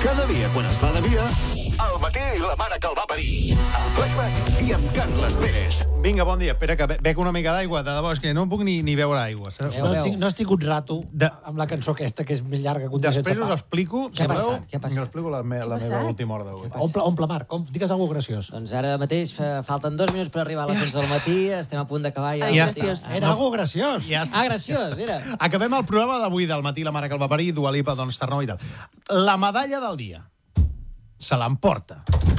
Cada dia, quan es fa de dia, al matí la mare que el va parir. A Flashback i amb Carles Pérez. Vinga, bon dia. Espera, que bec una mica d'aigua. De debò, és que no puc ni beure aigua. No estic un rato amb la cançó aquesta, que és més llarga que un dia sense Després us pa. explico, Què ha passat? us explico la meva última hora d'avui. Omple, Marc, digues alguna cosa graciós. Doncs ara mateix falten 2 minuts per arribar a les 11 del matí, estem a punt d'acabar ja. Ja està. Era algo graciós. Ja està. Ah, graciós, era. Acabem el programa d'avui del matí, la mare que el va parir, Dua Lipa, doncs Tarnau i tal. La medalla del dia se l'emporta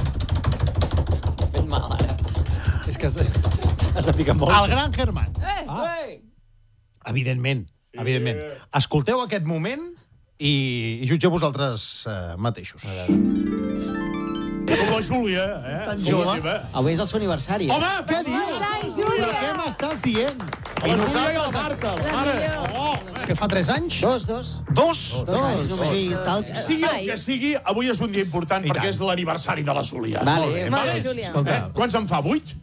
Ben mal, ara. És que has de picar molt. el gran Germán. Ei! Evidentment. Escolteu aquest moment i jutgeu vosaltres mateixos. Com la Júlia, Tan Com jove. la teva. Avui és el seu aniversari. Home, Què dius? Però què m'estàs dient? la Júlia i la Marta, la mare. Que fa 3 anys? Dos. Dos? Sí, tal... Sigui el que sigui, avui és un dia important I perquè tant. és l'aniversari de la Júlia. Vale, Vale? Júlia. Escolta, Quants en fa? 8?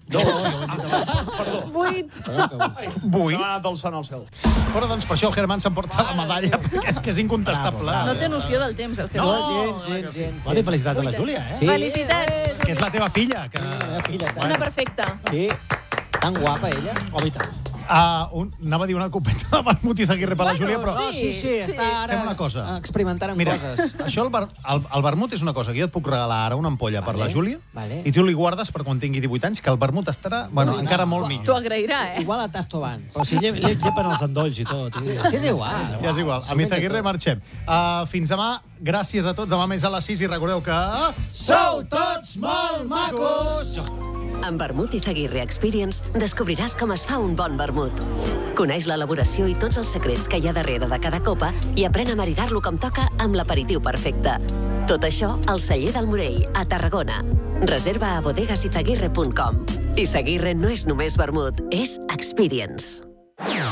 8. 8? M'ha anat del sant al cel. Però doncs per això el Germán s'emporta la medalla, perquè és que és incontestable. No té noció del temps, el Germán. gens. Bueno, i felicitats a la Júlia, eh? Sí. Felicitats. Que és la teva filla. Que... La filla, Una perfecta. Sí. Tan guapa, ella. Home, i tant. Anava a dir una copeta de vermut i zaguirre per la Júlia, però... No, sí, està ara Fem una cosa. experimentant amb Mira, coses. això el vermut és una cosa que jo et puc regalar ara una ampolla per la Júlia Vale. i tu li guardes per quan tingui 18 anys, que el vermut estarà, encara molt T'ho millor. agrairà, eh? Igual el tasto abans. Però si llepen els endolls i tot. Sí, és igual. Ja és igual. A Mizaguirre marxem. Fins demà. Gràcies a tots. Demà més a les 6 i recordeu que... Sou tots molt macos! Amb Vermut Izaguirre Experience descobriràs com es fa un bon vermut. Coneix l'elaboració i tots els secrets que hi ha darrere de cada copa i aprèn a maridar-lo com toca amb l'aperitiu perfecte. Tot això al Celler del Morell, a Tarragona. Reserva a bodegasizaguirre.com. Izaguirre no és només vermut, és experience.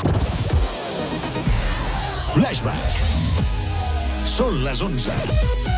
Flashback. Són les 11.